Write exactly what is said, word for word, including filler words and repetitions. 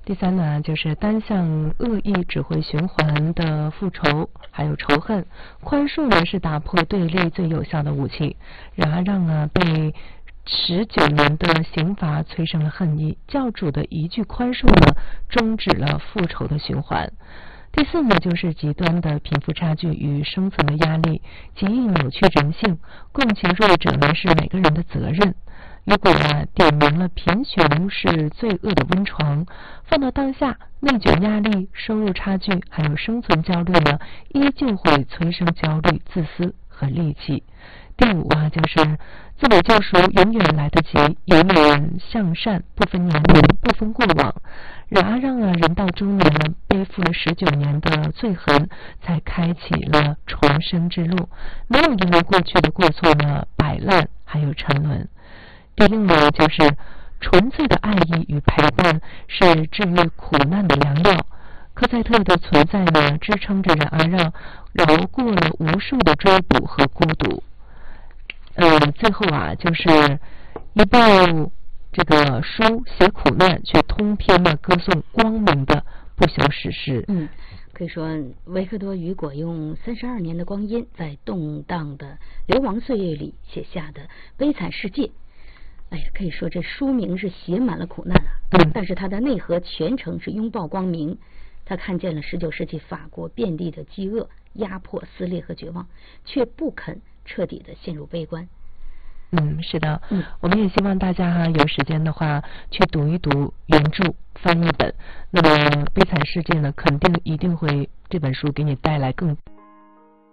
第三呢，就是单向恶意只会循环的复仇，还有仇恨。宽恕呢是打破对立最有效的武器。冉阿让啊被十九年的刑罚催生了恨意，教主的一句宽恕呢，终止了复仇的循环。第四呢，就是极端的贫富差距与生存的压力，极易扭曲人性。共情弱者呢是每个人的责任。雨果啊点明了贫穷是罪恶的温床，放到当下，内卷压力、收入差距还有生存焦虑呢，依旧会催生焦虑、自私和戾气。第五啊，就是自我救赎永远来得及，永远向善，不分年龄，不分过往。冉阿让啊，人到中年了，背负了十九年的罪痕，才开启了重生之路，没有因为过去的过错呢摆烂，还有沉沦。第六呢，就是纯粹的爱意与陪伴是治愈苦难的良药。科赛特的存在呢，支撑着冉阿让饶过了无数的追捕和孤独。呃，最后啊，就是一部这个书写苦难，却通篇的歌颂光明的不朽史诗。 嗯，可以说维克多·雨果用三十二年的光阴，在动荡的流亡岁月里写下的《悲惨世界》。哎呀，可以说这书名是写满了苦难啊， 嗯， 但是它的内核全程是拥抱光明。他看见了十九世纪法国遍地的饥饿、压迫、撕裂和绝望，却不肯彻底的陷入悲观。 嗯，是的， 嗯， 我们也希望大家哈有时间的话去读一读原著翻译本。那么《悲惨世界》呢，肯定一定会这本书给你带来更